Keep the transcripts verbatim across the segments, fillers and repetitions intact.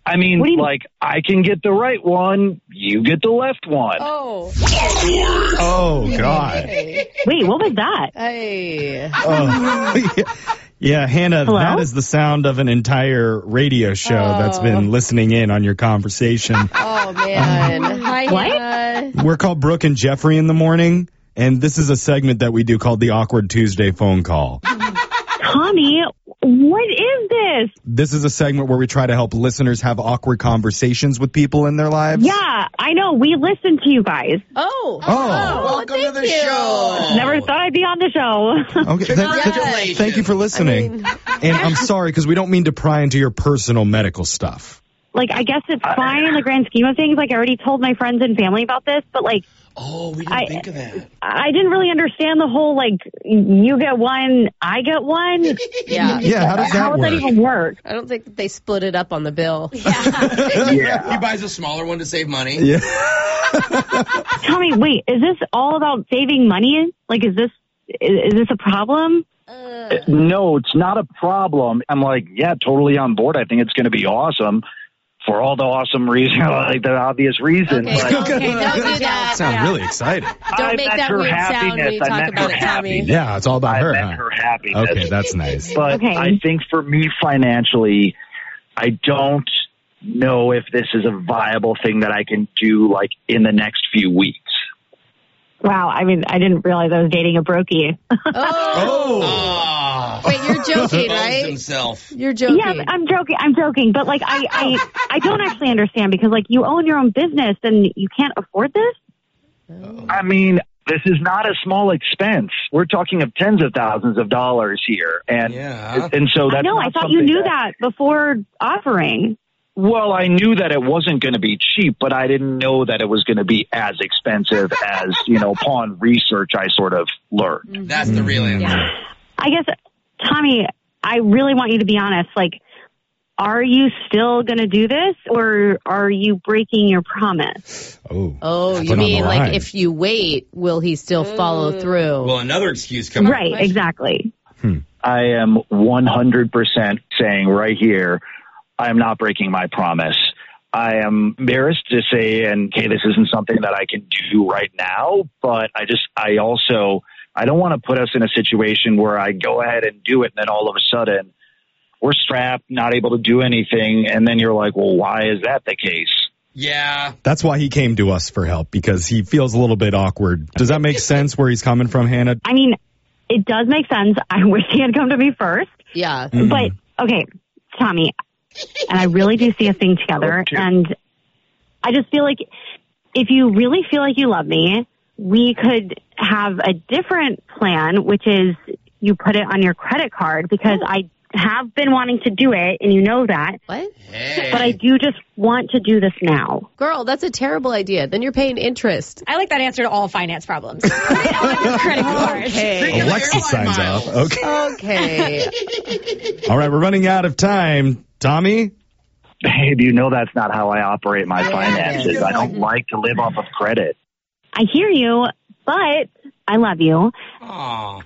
I mean, like, I can get the right one, you get the left one. Oh. Oh, God. Wait, what was that? Hey. Oh, yeah. Yeah, Hannah, Hello? that is the sound of an entire radio show Oh. that's been listening in on your conversation. Oh, man. Hi, What? Hannah. We're called Brooke and Jeffrey in the Morning, and this is a segment that we do called the Awkward Tuesday Phone Call. Tommy, what is this? This is a segment where we try to help listeners have awkward conversations with people in their lives. Yeah, I know. We listen to you guys. Oh. Oh. well, Welcome to thank the you. show. Never thought I'd be on the show. Okay, th- th- Congratulations. thank you for listening. And I'm sorry, because we don't mean to pry into your personal medical stuff. Like, I guess it's fine in the grand scheme of things. Like, I already told my friends and family about this, but, like, Oh, we didn't I- think of that. I didn't really understand the whole, like, you get one, I get one. Yeah. Yeah, how does that How would that work? even work? I don't think they split it up on the bill. Yeah. He buys a smaller one to save money. Yeah. Tommy, wait, is this all about saving money? Like, is this is, is this a problem? No, it's not a problem. I'm like, yeah, totally on board. I think it's going to be awesome for all the awesome reasons, like the obvious reason. Okay, but okay, don't do that. Sound really excited. Don't I make meant that her weird sound when happiness. you I talk meant about her it, Tommy. happiness. Yeah, it's all about I her, meant huh? her happiness. Okay, that's nice. But Okay. I think for me financially, I don't know if this is a viable thing that I can do like in the next few weeks. Wow, I mean, I didn't realize I was dating a brokey. Oh. Oh. Wait, you're joking, Exposed right? himself. You're joking. Yeah, I'm joking. I'm joking, but like, I, I, I don't actually understand because like you own your own business and you can't afford this. I mean, this is not a small expense. We're talking of tens of thousands of dollars here, and Yeah. and so that's No, not I thought you something knew that before offering. Well, I knew that it wasn't going to be cheap, but I didn't know that it was going to be as expensive as, you know, upon research I sort of learned. That's the real answer. I guess, Tommy, I really want you to be honest. Like, are you still going to do this, or are you breaking your promise? Oh, Oh, Put you on the mean like line. if you wait, will he still follow through? Well, another excuse coming. Right, exactly. I am one hundred percent saying right here, I am not breaking my promise. I am embarrassed to say, and okay, this isn't something that I can do right now, but I just, I also, I don't want to put us in a situation where I go ahead and do it, and then all of a sudden we're strapped, not able to do anything, and then you're like, well, why is that the case? Yeah. That's why he came to us for help, because he feels a little bit awkward. Does that make sense where he's coming from, Hannah? I mean, it does make sense. I wish he had come to me first. Yeah. But, okay, Tommy, and I really do see us thing together. Okay. And I just feel like if you really feel like you love me, we could have a different plan, which is you put it on your credit card, because I have been wanting to do it, and you know that. What? Hey. But I do just want to do this now. Girl, that's a terrible idea. Then you're paying interest. I like that answer to all finance problems. Put it on your credit card. Okay. Alexis signs off. Okay. Okay. All right, we're running out of time. Tommy? Babe, you know that's not how I operate my Yeah. finances. I don't like to live off of credit. I hear you, but I love you. Aw.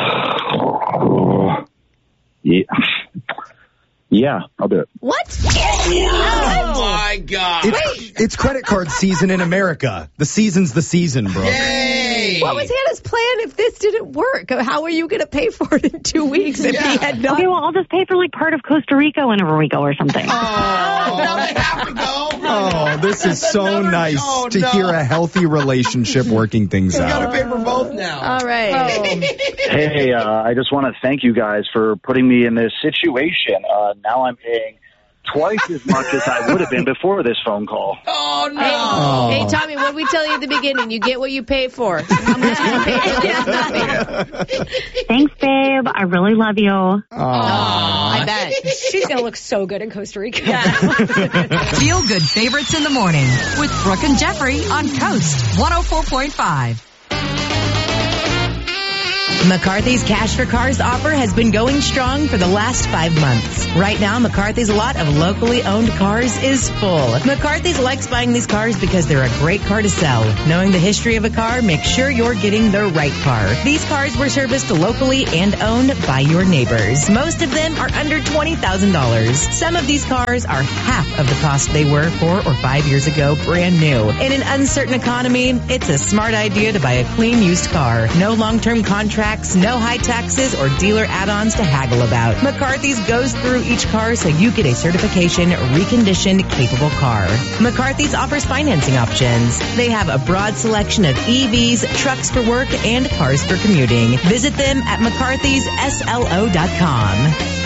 Yeah. Yeah, I'll do it. What? Oh, my God. It's, it's credit card season in America. The season's the season, bro. Yay. What was Hannah's plan if this didn't work? How are you going to pay for it in two weeks if he had not? Okay, well, I'll just pay for like part of Costa Rica whenever we go or something. Oh, now they have to go. Oh, this is so Another- nice oh, to no. hear a healthy relationship working things We got to out. pay for both now. All right. Hey, uh, I just want to thank you guys for putting me in this situation. Uh, now I'm paying twice as much as I would have been before this phone call. Oh, no. Oh. Hey, Tommy, what did we tell you at the beginning? You get what you pay for. How much you pay for this? Nothing. Thanks, babe. I really love you. Oh, I bet. She's going to look so good in Costa Rica. Feel Good Favorites in the Morning with Brooke and Jeffrey on Coast one oh four point five. McCarthy's Cash for Cars offer has been going strong for the last five months. Right now, McCarthy's lot of locally owned cars is full. McCarthy's likes buying these cars because they're a great car to sell. Knowing the history of a car, make sure you're getting the right car. These cars were serviced locally and owned by your neighbors. Most of them are under twenty thousand dollars. Some of these cars are half of the cost they were four or five years ago, brand new. In an uncertain economy, it's a smart idea to buy a clean used car. No long-term contracts, no high taxes or dealer add-ons to haggle about. McCarthy's goes through each car so you get a certification, reconditioned, capable car. McCarthy's offers financing options. They have a broad selection of E Vs, trucks for work, and cars for commuting. Visit them at mccarthys s l o dot com.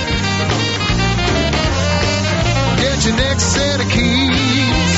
Get your next set of keys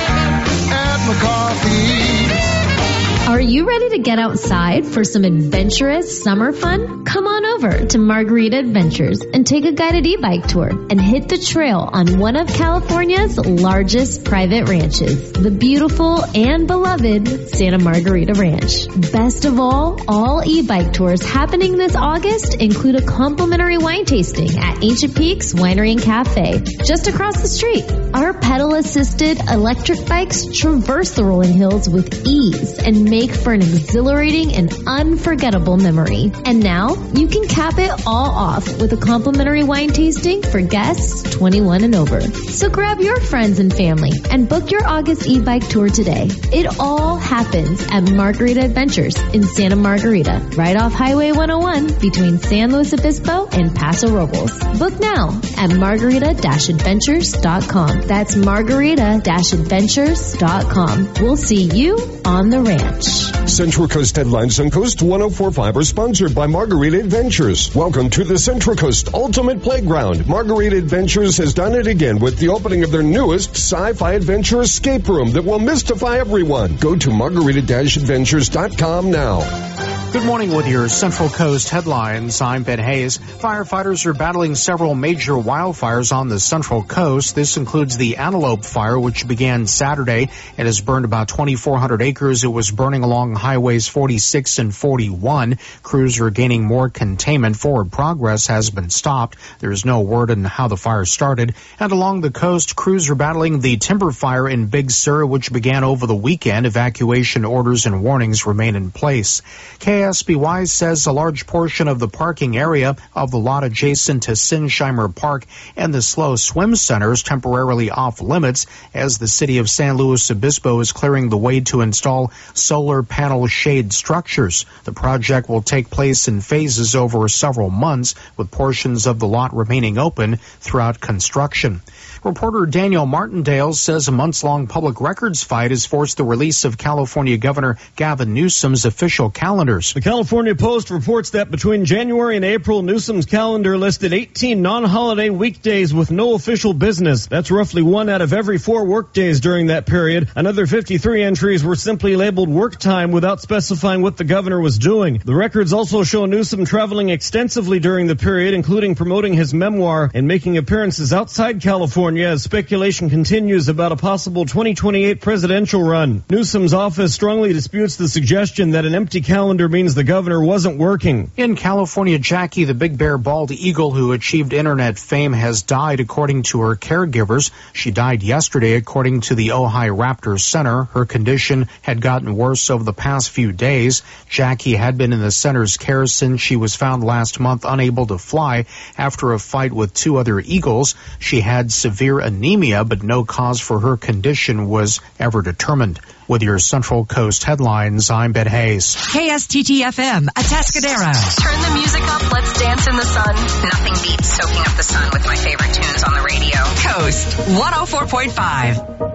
at McCarthy's. Are you ready to get outside for some adventurous summer fun? Come on over to Margarita Adventures and take a guided e-bike tour and hit the trail on one of California's largest private ranches, the beautiful and beloved Santa Margarita Ranch. Best of all, all e-bike tours happening this August include a complimentary wine tasting at Ancient Peaks Winery and Cafe, just across the street. Our pedal-assisted electric bikes traverse the rolling hills with ease and make for an exhilarating and unforgettable memory. And now, you can cap it all off with a complimentary wine tasting for guests twenty-one and over. So grab your friends and family and book your August e-bike tour today. It all happens at Margarita Adventures in Santa Margarita, right off Highway one oh one between San Luis Obispo and Paso Robles. Book now at margarita adventures dot com. That's margarita adventures dot com. We'll see you on the ranch. Central Coast Headlines on Coast one oh four point five are sponsored by Margarita Adventures. Welcome to the Central Coast Ultimate Playground. Margarita Adventures has done it again with the opening of their newest sci-fi adventure escape room that will mystify everyone. Go to margarita adventures dot com now. Good morning with your Central Coast headlines. I'm Ben Hayes. Firefighters are battling several major wildfires on the Central Coast. This includes the Antelope Fire, which began Saturday and has burned about twenty-four hundred acres. It was burning along highways forty-six and forty-one. Crews are gaining more containment. Forward progress has been stopped. There is no word on how the fire started. And along the coast, crews are battling the timber fire in Big Sur, which began over the weekend. Evacuation orders and warnings remain in place. K S B Y says a large portion of the parking area of the lot adjacent to Sinsheimer Park and the Slow Swim Center is temporarily off limits as the city of San Luis Obispo is clearing the way to install solar panel shade structures. The project will take place in phases over several months, with portions of the lot remaining open throughout construction. Reporter Daniel Martindale says a months-long public records fight has forced the release of California Governor Gavin Newsom's official calendars. The California Post reports that between January and April, Newsom's calendar listed eighteen non-holiday weekdays with no official business. That's roughly one out of every four workdays during that period. Another fifty-three entries were simply labeled work time without specifying what the governor was doing. The records also show Newsom traveling extensively during the period, including promoting his memoir and making appearances outside California as speculation continues about a possible twenty twenty-eight presidential run. Newsom's office strongly disputes the suggestion that an empty calendar means the governor wasn't working. In California, Jackie, the big bear bald eagle who achieved internet fame, has died according to her caregivers. She died yesterday according to the Ojai Raptor Center. Her condition had gotten worse over the past few days. Jackie had been in the center's care since she was found last month unable to fly after a fight with two other eagles. She had severe anemia, but no cause for her condition was ever determined. With your Central Coast headlines, I'm Ben Hayes. K S T T F M, Atascadero. Turn the music up, let's dance in the sun. Nothing beats soaking up the sun with my favorite tunes on the radio. Coast one oh four point five.